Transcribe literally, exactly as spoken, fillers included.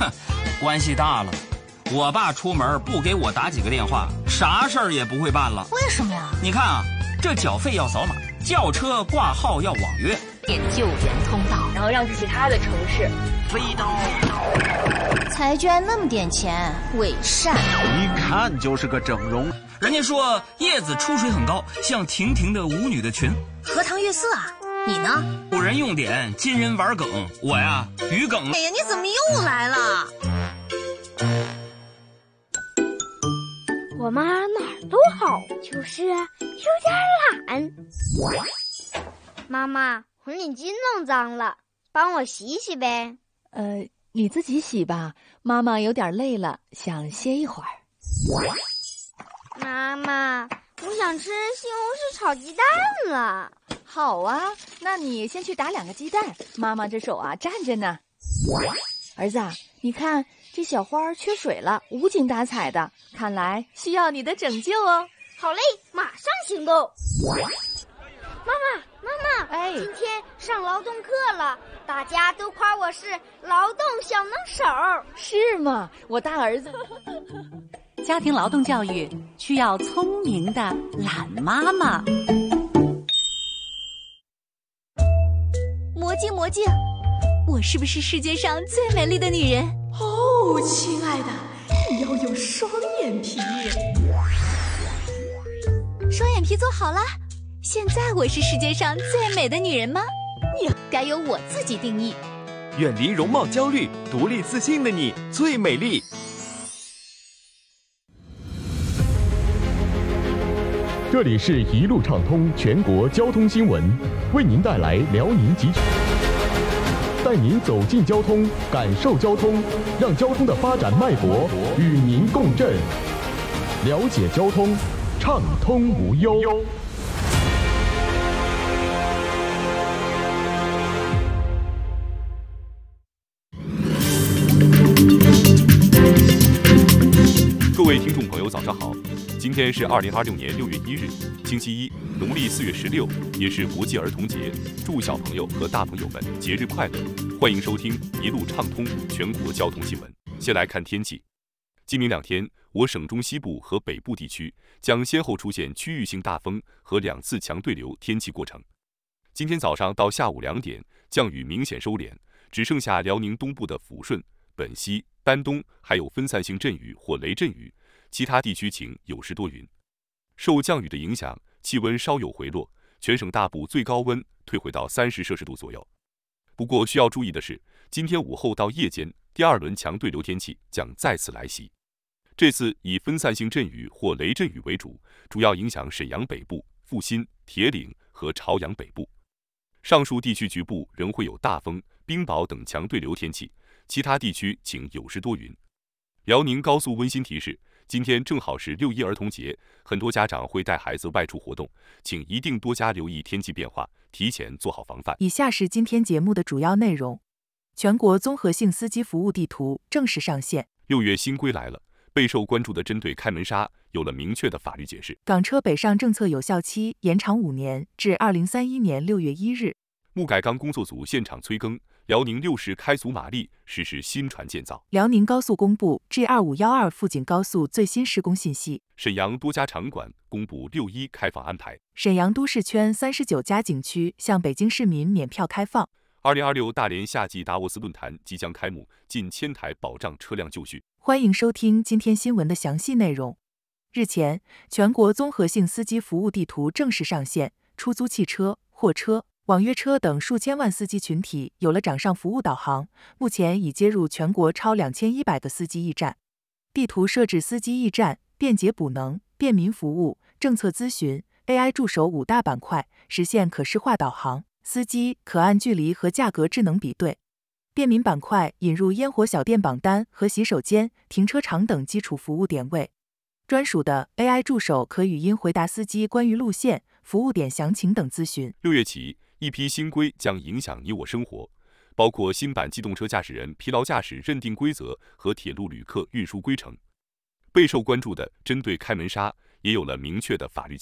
关系大了。我爸出门不给我打几个电话，啥事儿也不会办了。 为什么呀？ 你看啊，这缴费要扫码，叫车挂号要网约， 点救援通道， 然后让其他的城市飞刀。 才捐那么点钱，伪善， 一看就是个整容。 人家说叶子出水很高，像婷婷的舞女的裙。 荷塘月色啊，你呢？ 古人用典，今人玩梗，我呀鱼梗。 哎呀，你怎么又来了？ 我妈哪儿都好，就是有点懒。妈妈，红领巾弄脏了，帮我洗洗呗。 呃，你自己洗吧，妈妈有点累了，想歇一会儿。 妈妈，我想吃西红柿炒鸡蛋了。 好啊，那你先去打两个鸡蛋，妈妈这手啊站着呢。儿子啊，你看这小花缺水了，无精打采的，看来需要你的拯救哦。 好嘞，马上行动。妈妈，妈妈， 哎， 今天上劳动课了，大家都夸我是劳动小能手。 是吗？我大儿子。 家庭劳动教育需要聪明的懒妈妈。 魔镜魔镜，我是不是世界上最美丽的女人？ 哦，亲爱的，你要有双眼皮。 双眼皮做好了，现在我是世界上最美的女人吗？你该由我自己定义。 远离容貌焦虑，独立自信的你最美丽。 这里是一路畅通全国交通新闻，为您带来辽宁集群，带您走进交通，感受交通，让交通的发展脉搏与您共振，了解交通，畅通无忧。 各位听众朋友，早上好！今天是二零二六年六月一日，星期一，农历四月十六，也是国际儿童节。祝小朋友和大朋友们节日快乐！欢迎收听一路畅通全国交通新闻。先来看天气。今明两天，我省中西部和北部地区将先后出现区域性大风和两次强对流天气过程。今天早上到下午两点，降雨明显收敛，只剩下辽宁东部的抚顺、本溪、丹东还有分散性阵雨或雷阵雨，其他地区晴有时多云。受降雨的影响，气温稍有回落，全省大部最高温退回到三十摄氏度左右。不过需要注意的是，今天午后到夜间，第二轮强对流天气将再次来袭。这次以分散性阵雨或雷阵雨为主，主要影响沈阳北部、阜新、铁岭和朝阳北部。上述地区局部仍会有大风、冰雹等强对流天气，其他地区晴有时多云。辽宁高速温馨提示，今天正好是六一儿童节，很多家长会带孩子外出活动，请一定多加留意天气变化，提前做好防范。 以下是今天节目的主要内容。全国综合性司机服务地图正式上线。 六月新规来了，备受关注的针对开门杀有了明确的法律解释。 港车北上政策有效期延长五年，至二零三一年六月一日。 木改钢工作组现场催更，辽宁六市开足马力实施新船建造。 辽宁高速公布 G 二五一二富锦高速最新施工信息。 沈阳多家场馆公布六一开放安排。 沈阳都市圈三十九家景区向北京市民免票开放。 二零二六大连夏季达沃斯论坛即将开幕，近千台保障车辆就绪。 欢迎收听今天新闻的详细内容。日前，全国综合性司机服务地图正式上线，出租汽车、货车、网约车等数千万司机群体有了掌上服务导航，目前已接入全国超两千一百个司机驿站。地图设置司机驿站、便捷补能、便民服务、政策咨询、A I 助手五大板块，实现可视化导航，司机可按距离和价格智能比对。便民板块引入烟火小店榜单和洗手间、停车场等基础服务点位。专属的 A I 助手可语音回答司机关于路线、服务点详情等咨询。 六月起，一批新规将影响你我生活，包括新版机动车驾驶人疲劳驾驶认定规则和铁路旅客运输规程。备受关注的针对开门杀也有了明确的法律解释。